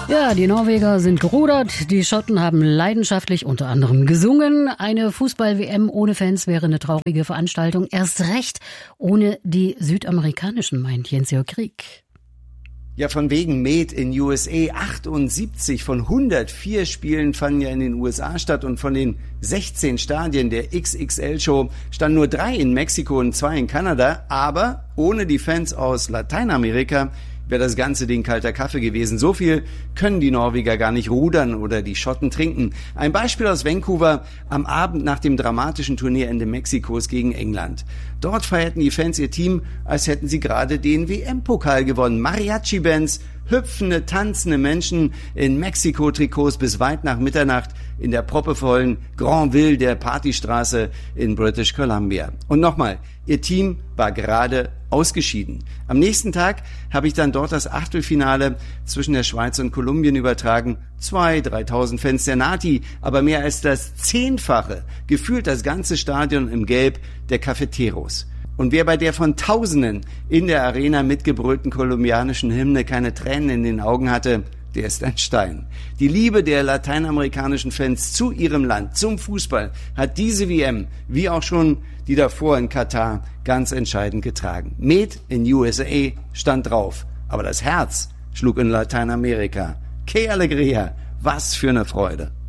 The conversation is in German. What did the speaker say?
Ja, die Norweger sind gerudert, die Schotten haben leidenschaftlich unter anderem gesungen. Eine Fußball-WM ohne Fans wäre eine traurige Veranstaltung. Erst recht ohne die südamerikanischen, meint Jens-Jörg Krieg. Ja, von wegen Made in USA. 78 von 104 Spielen fanden ja in den USA statt und von den 16 Stadien der XXL-Show standen nur 3 in Mexiko und 2 in Kanada. Aber ohne die Fans aus Lateinamerika wäre das ganze Ding kalter Kaffee gewesen. So viel können die Norweger gar nicht rudern oder die Schotten trinken. Ein Beispiel aus Vancouver am Abend nach dem dramatischen Turnierende Mexikos gegen England. Dort feierten die Fans ihr Team, als hätten sie gerade den WM-Pokal gewonnen. Mariachi-Bands, hüpfende, tanzende Menschen in Mexiko-Trikots bis weit nach Mitternacht in der proppevollen Granville der Partystraße in British Columbia. Und nochmal, ihr Team war gerade ausgeschieden. Am nächsten Tag habe ich dann dort das Achtelfinale zwischen der Schweiz und Kolumbien übertragen. 2.000-3.000 Fans der Nati, aber mehr als das 10-fache, gefühlt das ganze Stadion im Gelb der Cafeteros. Und wer bei der von Tausenden in der Arena mitgebrüllten kolumbianischen Hymne keine Tränen in den Augen hatte, der ist ein Stein. Die Liebe der lateinamerikanischen Fans zu ihrem Land, zum Fußball, hat diese WM, wie auch schon die davor in Katar, ganz entscheidend getragen. Made in USA stand drauf, aber das Herz schlug in Lateinamerika. Qué alegría, was für eine Freude.